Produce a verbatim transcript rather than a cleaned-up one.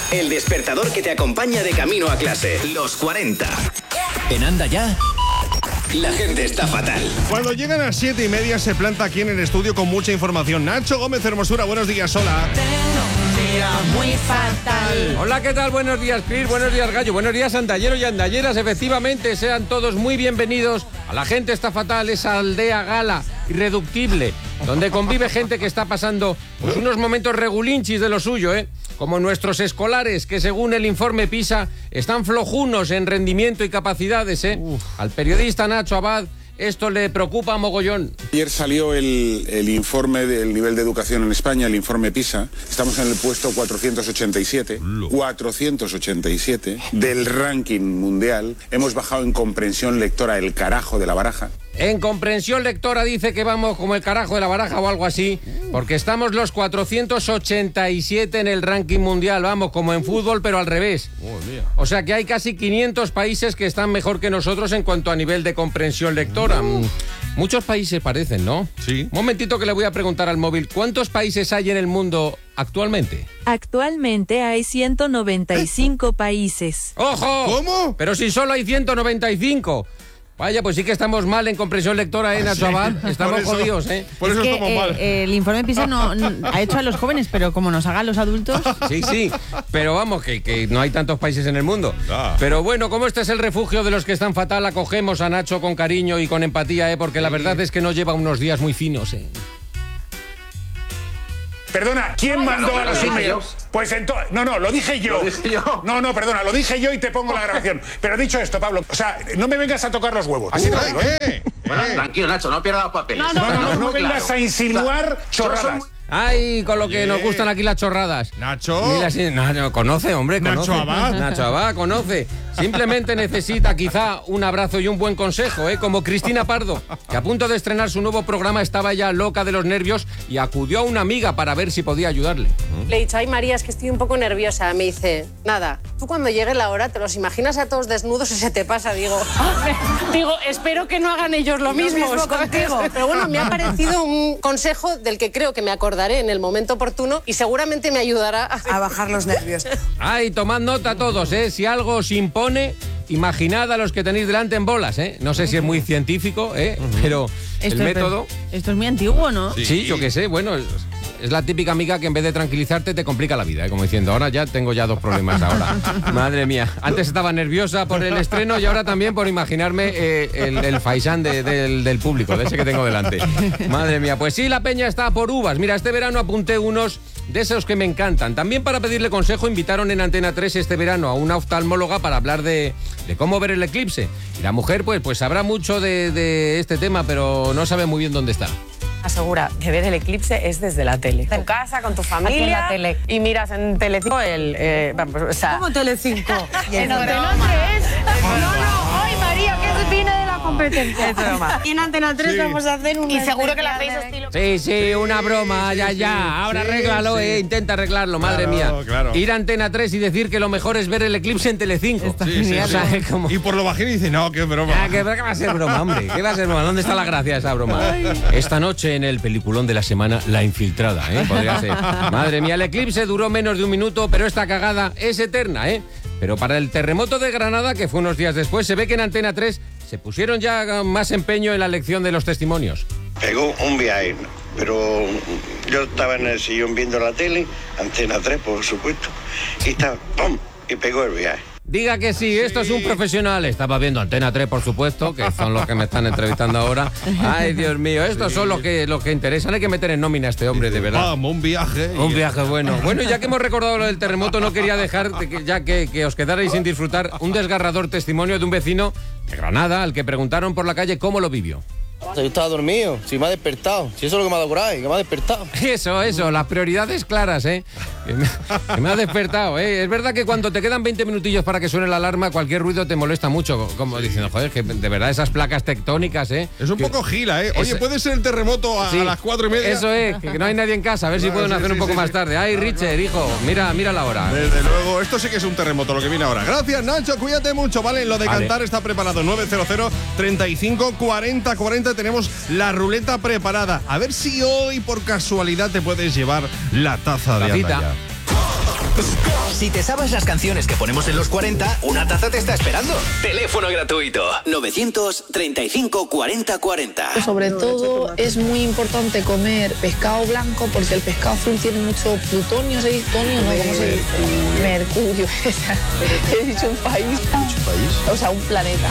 El despertador que te acompaña de camino a clase. Los cuarenta. En Anda Ya, la gente está fatal. Cuando llegan a las siete y media se planta aquí en el estudio con mucha información. Nacho Gómez Hermosura, buenos días, hola. Muy fatal. Hola, ¿qué tal? Buenos días, Chris. Buenos días, Gallo. Buenos días, andalleros y andalleras. Efectivamente, sean todos muy bienvenidos a La Gente Está Fatal, esa aldea gala irreductible, donde convive gente que está pasando pues, unos momentos regulinchis de lo suyo, ¿eh? Como nuestros escolares, que según el informe PISA están flojunos en rendimiento y capacidades, ¿eh? Uf. Al periodista Nacho Abad esto le preocupa mogollón. Ayer salió el, el informe del nivel de educación en España, el informe PISA. Estamos en el puesto cuatrocientos ochenta y siete, cuatrocientos ochenta y siete del ranking mundial. Hemos bajado en comprensión lectora el carajo de la baraja. En comprensión lectora dice que vamos como el carajo de la baraja o algo así, porque estamos los cuatrocientos ochenta y siete en el ranking mundial, vamos, como en fútbol, pero al revés. O sea que hay casi quinientos países que están mejor que nosotros en cuanto a nivel de comprensión lectora. Muchos países parecen, ¿no? Sí. Un momentito que le voy a preguntar al móvil, ¿cuántos países hay en el mundo actualmente? Actualmente hay ciento noventa y cinco países. ¡Ojo! ¿Cómo? Pero si solo hay ciento noventa y cinco. Vaya, pues sí que estamos mal en comprensión lectora, ¿eh, Nacho Abad? Estamos eso, jodidos, ¿eh? Por eso es que, estamos mal. Eh, el informe PISA no, no ha hecho a los jóvenes, pero como nos hagan los adultos... Sí, sí, pero vamos, que, que no hay tantos países en el mundo. Ah. Pero bueno, como este es el refugio de los que están fatal, acogemos a Nacho con cariño y con empatía, ¿eh? Porque la verdad es que nos lleva unos días muy finos, ¿eh? Perdona, ¿quién mandó a los emails? Pues entonces... No, no, lo dije yo. Lo dije yo. No, no, perdona, lo dije yo y te pongo la grabación. Pero dicho esto, Pablo, o sea, no me vengas a tocar los huevos. Así te lo digo, ¿eh? ¿Eh? Bueno, ¿Eh? tranquilo, Nacho, no pierdas los papeles. No, no, no, no, no vengas claro. a insinuar chorradas. Ay, con lo que Oye. nos gustan aquí las chorradas. Nacho. Mira, sí, no, no, conoce, hombre, conoce. Nacho Abad. Nacho Abad, conoce. Simplemente necesita quizá un abrazo y un buen consejo, ¿eh? Como Cristina Pardo, que a punto de estrenar su nuevo programa estaba ya loca de los nervios y acudió a una amiga para ver si podía ayudarle. Le he dicho, ay María, es que estoy un poco nerviosa. Me dice, nada, tú cuando llegue la hora te los imaginas a todos desnudos y se te pasa. Digo, digo, espero que no hagan ellos lo mismo, mismo contigo. Pero bueno, me ha parecido un consejo del que creo que me acordaré en el momento oportuno y seguramente me ayudará a, a bajar los nervios. Ay, tomad nota todos, ¿eh? Si algo os impone, imaginad a los que tenéis delante en bolas, ¿eh? No sé si es muy científico, ¿eh? Pero el Esto es, método... esto es muy antiguo, ¿no? Sí, sí, yo qué sé, bueno... Es... Es la típica amiga que en vez de tranquilizarte te complica la vida, ¿eh? Como diciendo, ahora ya tengo ya dos problemas ahora. Madre mía, antes estaba nerviosa por el estreno y ahora también por imaginarme eh, el, el faisán de, del, del público, de ese que tengo delante. Madre mía, pues sí, la peña está por uvas. Mira, este verano apunté unos de esos que me encantan. También para pedirle consejo invitaron en Antena tres este verano a una oftalmóloga para hablar de, de cómo ver el eclipse. Y la mujer pues, pues sabrá mucho de, de este tema, pero no sabe muy bien dónde está. Asegura que ver el eclipse es desde la tele. En casa, con tu familia. en la tele. Y miras en Telecinco el... Eh, vamos, o sea, ¿Cómo Telecinco? en Antena tres. No, no, ay María, que viene de la competencia. Es broma. Y en Antena tres Sí. vamos a hacer un... Y seguro que la hacéis estilo... Sí, sí, una broma, ya, sí, ya. Ahora sí, arréglalo, sí. eh. Intenta arreglarlo, madre Claro, mía. claro. Ir a Antena tres y decir que lo mejor es ver el eclipse en Telecinco. Sí, sí, O sí. sea, es como... Y por lo bajito dice, no, qué broma. Ah, ¿qué, ¿Qué va a ser broma, hombre? ¿Qué va a ser broma? ¿Dónde está la gracia de esa broma? Esta noche en el peliculón de la semana, La Infiltrada, ¿eh? Podría ser. Madre mía, el eclipse duró menos de un minuto, pero esta cagada es eterna, ¿eh? Pero para el terremoto de Granada, que fue unos días después, se ve que en Antena tres se pusieron ya más empeño en la lección de los testimonios. Pegó un viaje, pero yo estaba en el sillón viendo la tele, Antena tres, por supuesto, y estaba, ¡pum!, y pegó el viaje. Diga que sí, esto es un profesional. Estaba viendo Antena tres, por supuesto, que son los que me están entrevistando ahora. Ay, Dios mío, estos son los que, los que interesan. Hay que meter en nómina a este hombre, de verdad. Vamos, un viaje. Un viaje bueno. Bueno, ya que hemos recordado lo del terremoto, no quería dejar, de que, ya que, que os quedarais sin disfrutar, un desgarrador testimonio de un vecino de Granada, al que preguntaron por la calle cómo lo vivió. Yo estaba dormido, si me ha despertado. Si eso es lo que me ha dado por ahí, que me ha despertado. Eso, eso, las prioridades claras, ¿eh? Que me, que me ha despertado, ¿eh? Es verdad que cuando te quedan veinte minutillos para que suene la alarma, cualquier ruido te molesta mucho. Como diciendo, joder, que de verdad esas placas tectónicas, ¿eh? Es un que, poco gila, ¿eh? Oye, eso, ¿puede ser el terremoto a, sí, a las cuatro y media? Eso es, que no hay nadie en casa. A ver si Claro, pueden sí, hacer sí, un poco sí, más sí. tarde. Ay, Richard, hijo, mira, mira la hora. Desde luego, esto sí que es un terremoto lo que viene ahora. Gracias, Nacho, cuídate mucho, ¿vale? Lo de Vale. cantar está preparado. nueve cero cero, treinta y cinco, cuarenta, cuarenta. Tenemos la ruleta preparada. A ver si hoy, por casualidad, te puedes llevar la taza de Tacita. Anda Ya. Si te sabes las canciones que ponemos en los cuarenta, una taza te está esperando. Teléfono gratuito. novecientos treinta y cinco cuarenta cuarenta. Sobre todo es muy importante comer pescado blanco porque el pescado azul tiene mucho plutonio, ¿se dice? Plutonio, ¿no? ¿Cómo se dice? Mercurio. He dicho un país. ¿Un país? O sea, un planeta.